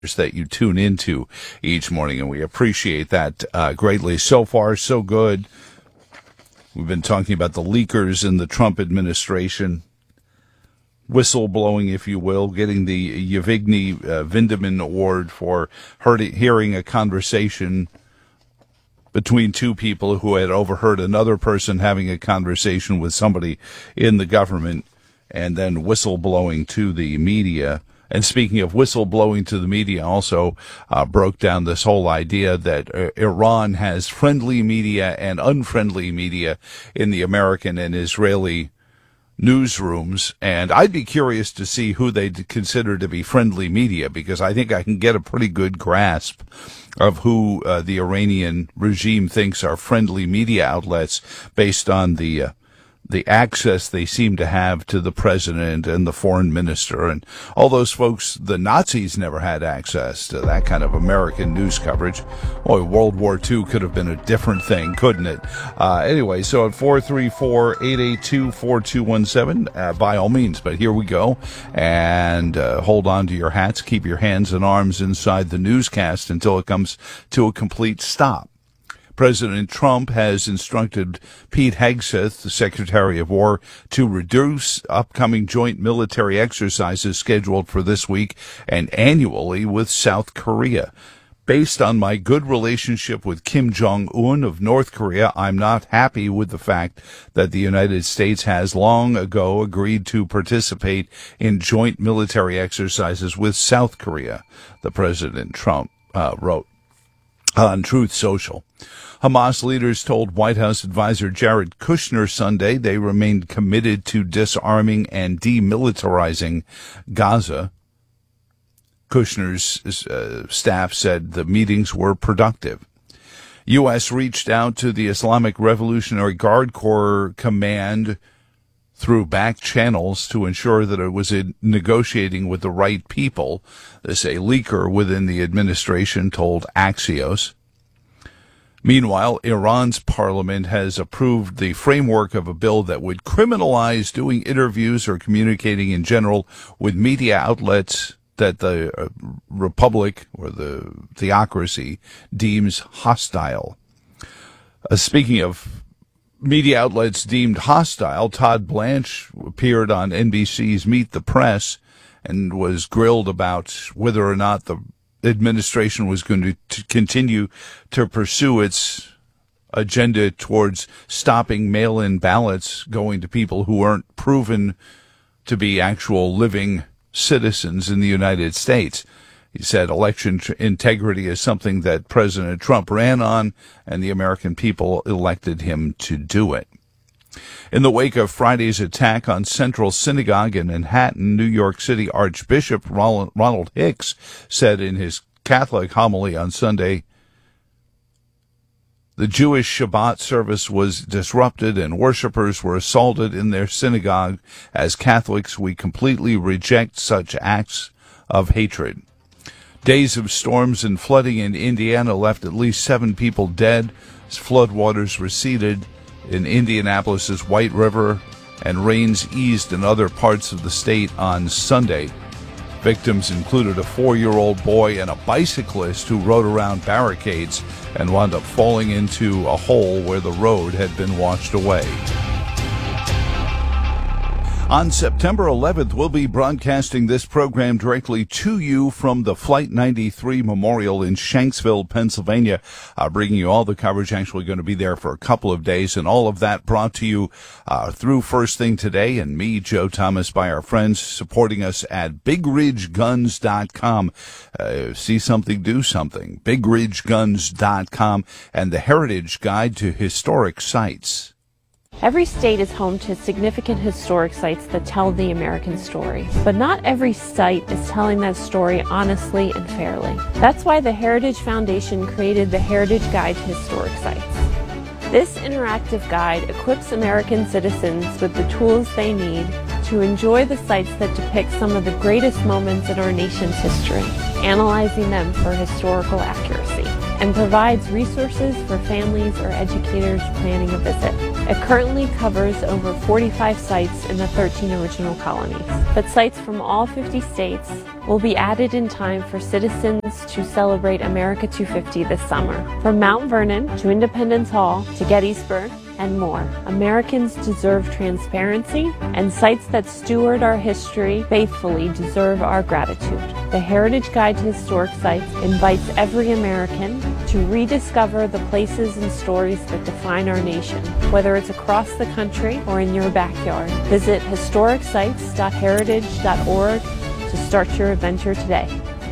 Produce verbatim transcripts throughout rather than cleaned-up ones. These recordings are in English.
that you tune into each morning, and we appreciate that uh, greatly. So far, so good. We've been talking about the leakers in the Trump administration, whistleblowing, if you will, getting the Yevgeny uh, Vindman Award for heard- hearing a conversation between two people who had overheard another person having a conversation with somebody in the government, and then whistleblowing to the media. And speaking of whistleblowing to the media, also uh, broke down this whole idea that uh, Iran has friendly media and unfriendly media in the American and Israeli newsrooms. And I'd be curious to see who they consider to be friendly media, because I think I can get a pretty good grasp of who uh, the Iranian regime thinks are friendly media outlets based on the uh, the access they seem to have to the president and the foreign minister and all those folks. The Nazis never had access to that kind of American news coverage. Boy, World War Two could have been a different thing, couldn't it? Uh, anyway, so at four three four, eight eight two, four two one seven, uh, by all means, but here we go. And uh, hold on to your hats, keep your hands and arms inside the newscast until it comes to a complete stop. President Trump has instructed Pete Hegseth, the Secretary of War, to reduce upcoming joint military exercises scheduled for this week and annually with South Korea. Based on my good relationship with Kim Jong-un of North Korea, I'm not happy with the fact that the United States has long ago agreed to participate in joint military exercises with South Korea, the President Trump uh, wrote on Truth Social. Hamas leaders told White House advisor Jared Kushner Sunday they remained committed to disarming and demilitarizing Gaza. Kushner's uh, staff said the meetings were productive. U S reached out to the Islamic Revolutionary Guard Corps Command through back channels to ensure that it was in negotiating with the right people. This, a leaker within the administration told Axios. Meanwhile, Iran's parliament has approved the framework of a bill that would criminalize doing interviews or communicating in general with media outlets that the uh, republic or the theocracy deems hostile. Uh, speaking of media outlets deemed hostile, Todd Blanche appeared on N B C's Meet the Press and was grilled about whether or not the administration was going to, to continue to pursue its agenda towards stopping mail-in ballots going to people who aren't proven to be actual living citizens in the United States. He said election tr- integrity is something that President Trump ran on, and the American people elected him to do it. In the wake of Friday's attack on Central Synagogue in Manhattan, New York City Archbishop Ronald Hicks said in his Catholic homily on Sunday, the Jewish Shabbat service was disrupted and worshipers were assaulted in their synagogue. As Catholics, we completely reject such acts of hatred. Days of storms and flooding in Indiana left at least seven people dead as floodwaters receded in Indianapolis's White River, and rains eased in other parts of the state on Sunday. Victims included a four-year-old boy and a bicyclist who rode around barricades and wound up falling into a hole where the road had been washed away. On September eleventh, we'll be broadcasting this program directly to you from the Flight ninety-three Memorial in Shanksville, Pennsylvania, uh, bringing you all the coverage. Actually going to be there for a couple of days, and all of that brought to you uh, through First Thing Today and me, Joe Thomas, by our friends supporting us at big ridge guns dot com. Uh, see something, do something. big ridge guns dot com and the Heritage Guide to Historic Sites. Every state is home to significant historic sites that tell the American story, but not every site is telling that story honestly and fairly. That's why the Heritage Foundation created the Heritage Guide to Historic Sites. This interactive guide equips American citizens with the tools they need to enjoy the sites that depict some of the greatest moments in our nation's history, analyzing them for historical accuracy, and provides resources for families or educators planning a visit. It currently covers over forty-five sites in the thirteen original colonies, but sites from all fifty states will be added in time for citizens to celebrate America two fifty this summer. From Mount Vernon to Independence Hall to Gettysburg and more, Americans deserve transparency, and sites that steward our history faithfully deserve our gratitude. The Heritage Guide to Historic Sites invites every American to rediscover the places and stories that define our nation, whether it's across the country or in your backyard. Visit historic sites dot heritage dot org to start your adventure today.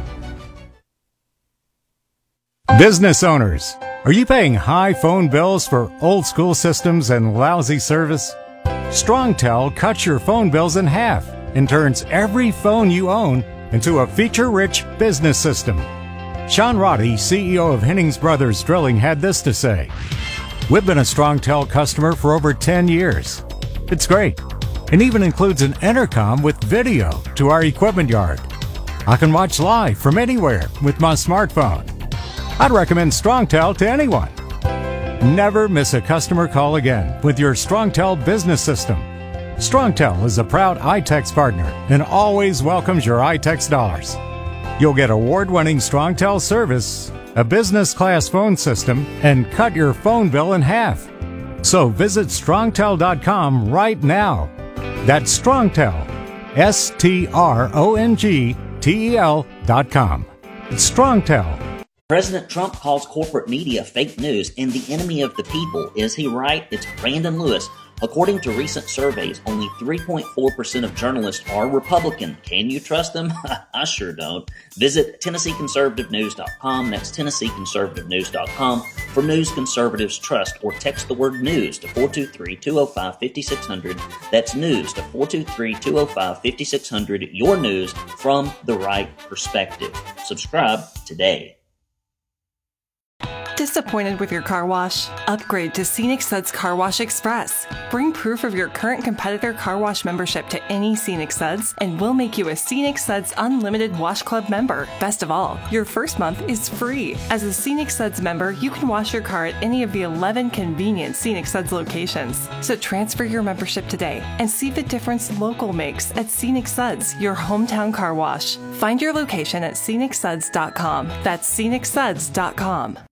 Business owners, are you paying high phone bills for old school systems and lousy service? StrongTel cuts your phone bills in half and turns every phone you own into a feature-rich business system. Sean Roddy, C E O of Hennings Brothers Drilling, had this to say: "We've been a StrongTel customer for over ten years. It's great, and even includes an intercom with video to our equipment yard. I can watch live from anywhere with my smartphone. I'd recommend StrongTel to anyone. Never miss a customer call again with your StrongTel business system. StrongTel is a proud iTex partner and always welcomes your iTex dollars. You'll get award-winning StrongTel service, a business-class phone system, and cut your phone bill in half. So visit strongtel dot com right now. That's StrongTel, S T R O N G T E L dot com. It's StrongTel. President Trump calls corporate media fake news and the enemy of the people. Is he right? It's Brandon Lewis. According to recent surveys, only three point four percent of journalists are Republican. Can you trust them? I sure don't. Visit Tennessee Conservative News dot com. That's Tennessee Conservative News dot com for news conservatives trust, or text the word news to four two three, two oh five, five six zero zero. That's news to four two three, two oh five, five six zero zero. Your news from the right perspective. Subscribe today. Disappointed with your car wash? Upgrade to Scenic Suds Car Wash Express. Bring proof of your current competitor car wash membership to any Scenic Suds, and we'll make you a Scenic Suds Unlimited Wash Club member. Best of all, your first month is free. As a Scenic Suds member, you can wash your car at any of the eleven convenient Scenic Suds locations. So transfer your membership today and see the difference local makes at Scenic Suds, your hometown car wash. Find your location at scenic suds dot com. That's scenic suds dot com.